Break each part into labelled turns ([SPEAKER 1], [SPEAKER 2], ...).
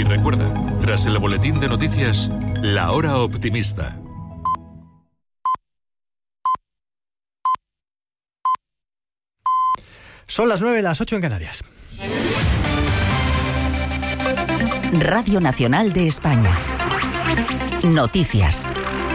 [SPEAKER 1] Y recuerda, tras el boletín de noticias, La Hora Optimista.
[SPEAKER 2] Son las 9, las 8 en Canarias.
[SPEAKER 3] Radio Nacional de España. Noticias.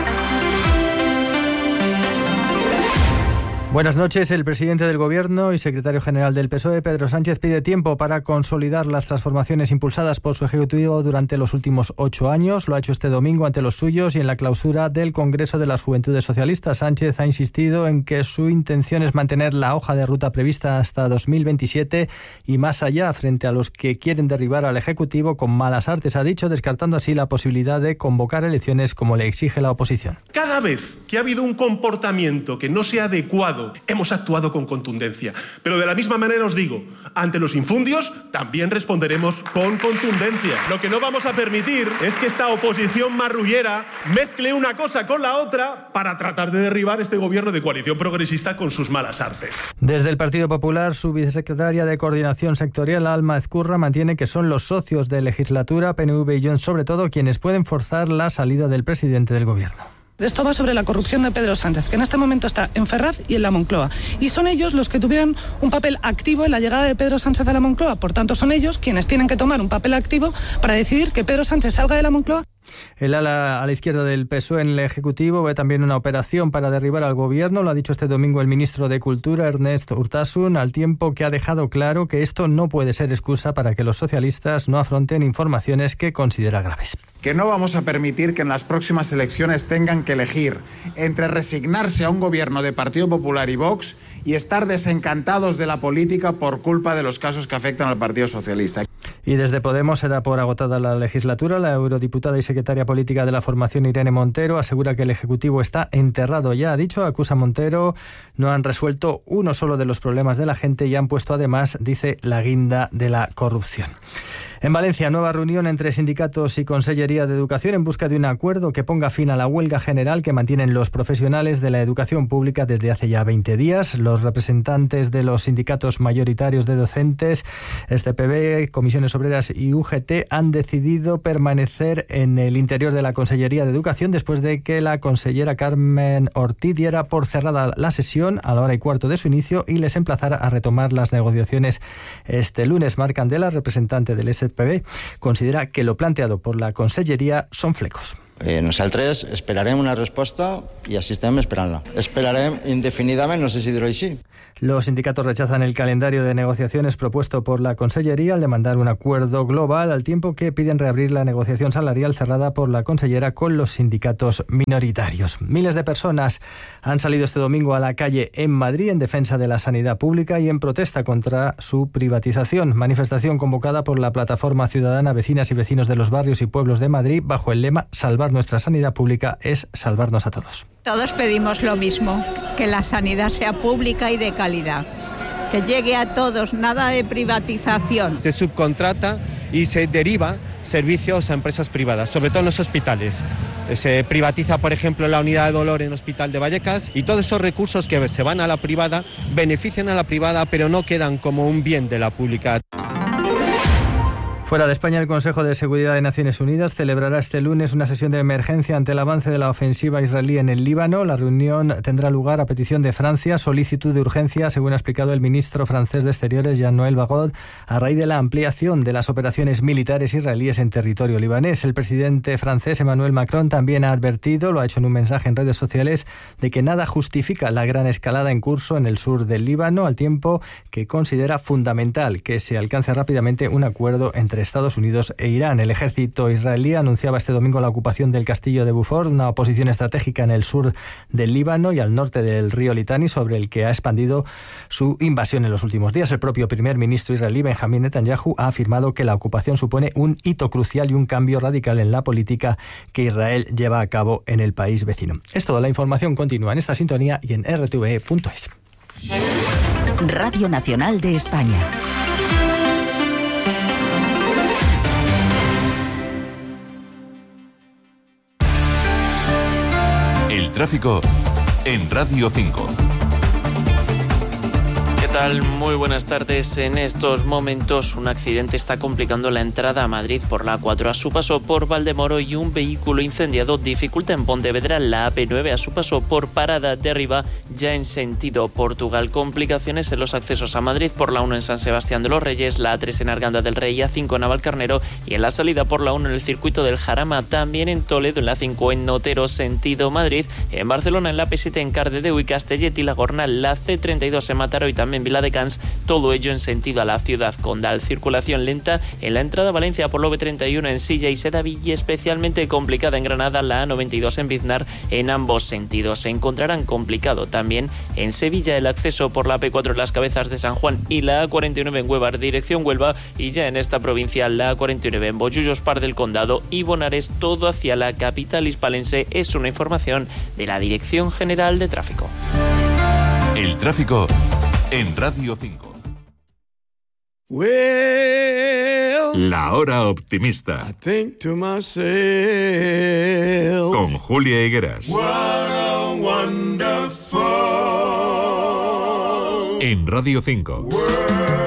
[SPEAKER 2] Buenas noches. El presidente del Gobierno y secretario general del PSOE, Pedro Sánchez, pide tiempo para consolidar las transformaciones impulsadas por su Ejecutivo durante los últimos 8 años. Lo ha hecho este domingo ante los suyos y en la clausura del Congreso de las Juventudes Socialistas. Sánchez ha insistido en que su intención es mantener la hoja de ruta prevista hasta 2027 y más allá, frente a los que quieren derribar al Ejecutivo con malas artes, ha dicho, descartando así la posibilidad de convocar elecciones como le exige la oposición.
[SPEAKER 4] Cada vez que ha habido un comportamiento que no sea adecuado, hemos actuado con contundencia. Pero de la misma manera os digo, ante los infundios también responderemos con contundencia. Lo que no vamos a permitir es que esta oposición marrullera mezcle una cosa con la otra para tratar de derribar este gobierno de coalición progresista con sus malas artes.
[SPEAKER 2] Desde el Partido Popular, su vicesecretaria de Coordinación Sectorial, Alma Ezcurra, mantiene que son los socios de legislatura, PNV y Junts sobre todo, quienes pueden forzar la salida del presidente del gobierno.
[SPEAKER 5] Esto va sobre la corrupción de Pedro Sánchez, que en este momento está en Ferraz y en la Moncloa. Y son ellos los que tuvieran un papel activo en la llegada de Pedro Sánchez a la Moncloa. Por tanto, son ellos quienes tienen que tomar un papel activo para decidir que Pedro Sánchez salga de la Moncloa.
[SPEAKER 2] El ala a la izquierda del PSOE en el Ejecutivo ve también una operación para derribar al gobierno. Lo ha dicho este domingo el ministro de Cultura, Ernest Urtasun, al tiempo que ha dejado claro que esto no puede ser excusa para que los socialistas no afronten informaciones que considera graves.
[SPEAKER 6] Que no vamos a permitir que en las próximas elecciones tengan que elegir entre resignarse a un gobierno de Partido Popular y Vox y estar desencantados de la política por culpa de los casos que afectan al Partido Socialista.
[SPEAKER 2] Y desde Podemos se da por agotada la legislatura. La eurodiputada y secretaria política de la formación, Irene Montero, asegura que el Ejecutivo está enterrado ya. Ha dicho, acusa a Montero, no han resuelto uno solo de los problemas de la gente y han puesto además, dice, la guinda de la corrupción. En Valencia, nueva reunión entre sindicatos y Consellería de Educación en busca de un acuerdo que ponga fin a la huelga general que mantienen los profesionales de la educación pública desde hace ya 20 días. Los representantes de los sindicatos mayoritarios de docentes, STPB, Comisiones Obreras y UGT, han decidido permanecer en el interior de la Consellería de Educación después de que la consellera Carmen Ortiz diera por cerrada la sesión a la 1:15 de su inicio y les emplazara a retomar las negociaciones este lunes. Marc Candela, representante del STPB, considera que lo planteado por la Conselleria són flecos.
[SPEAKER 7] Nosaltres esperarem una resposta i així estem esperant-la. Esperarem indefinidament, no sé si dir-ho així.
[SPEAKER 2] Los sindicatos rechazan el calendario de negociaciones propuesto por la Consellería al demandar un acuerdo global, al tiempo que piden reabrir la negociación salarial cerrada por la consellera con los sindicatos minoritarios. Miles de personas han salido este domingo a la calle en Madrid en defensa de la sanidad pública y en protesta contra su privatización. Manifestación convocada por la plataforma ciudadana Vecinas y Vecinos de los Barrios y Pueblos de Madrid bajo el lema "Salvar nuestra sanidad pública es salvarnos a todos".
[SPEAKER 8] Todos pedimos lo mismo, que la sanidad sea pública y de calidad, que llegue a todos, nada de privatización.
[SPEAKER 9] Se subcontrata y se deriva servicios a empresas privadas, sobre todo en los hospitales. Se privatiza, por ejemplo, la unidad de dolor en el Hospital de Vallecas y todos esos recursos que se van a la privada benefician a la privada, pero no quedan como un bien de la pública.
[SPEAKER 2] Fuera de España, el Consejo de Seguridad de Naciones Unidas celebrará este lunes una sesión de emergencia ante el avance de la ofensiva israelí en el Líbano. La reunión tendrá lugar a petición de Francia, solicitud de urgencia, según ha explicado el ministro francés de Exteriores, Jean-Noël Barrot, a raíz de la ampliación de las operaciones militares israelíes en territorio libanés. El presidente francés, Emmanuel Macron, también ha advertido, lo ha hecho en un mensaje en redes sociales, de que nada justifica la gran escalada en curso en el sur del Líbano, al tiempo que considera fundamental que se alcance rápidamente un acuerdo entre Estados Unidos e Irán. El ejército israelí anunciaba este domingo la ocupación del castillo de Beaufort, una posición estratégica en el sur del Líbano y al norte del río Litani, sobre el que ha expandido su invasión en los últimos días. El propio primer ministro israelí, Benjamín Netanyahu, ha afirmado que la ocupación supone un hito crucial y un cambio radical en la política que Israel lleva a cabo en el país vecino. Es toda la información continua en esta sintonía y en rtve.es.
[SPEAKER 3] Radio Nacional de España.
[SPEAKER 1] El tráfico en Radio 5.
[SPEAKER 10] tal? Muy buenas tardes. En estos momentos un accidente está complicando la entrada a Madrid por la A4 a su paso por Valdemoro y un vehículo incendiado dificulta en Pontevedra la AP9 a su paso por Parada de Arriba ya en sentido Portugal. Complicaciones en los accesos a Madrid por la 1 en San Sebastián de los Reyes, la A3 en Arganda del Rey, A5 en Navalcarnero y en la salida por la 1 en el circuito del Jarama. También en Toledo en la 5 en Notero sentido Madrid, en Barcelona en la P7 en Cardedeu y Castellet y la Gornal, la C32 en Mataró y también Viladecans, todo ello en sentido a la ciudad condal. Circulación lenta en la entrada a Valencia por la V31 en Silla y Sedaví y especialmente complicada en Granada la A92 en Biznar en ambos sentidos. Se encontrarán complicado también en Sevilla el acceso por la P4 en las Cabezas de San Juan y la A49 en Huevar dirección Huelva y ya en esta provincia la A49 en Bollullos Par del Condado y Bonares, todo hacia la capital hispalense. Es una información de la Dirección General de Tráfico.
[SPEAKER 1] El tráfico en Radio 5. La hora optimista. Con Julia Higueras. En Radio 5.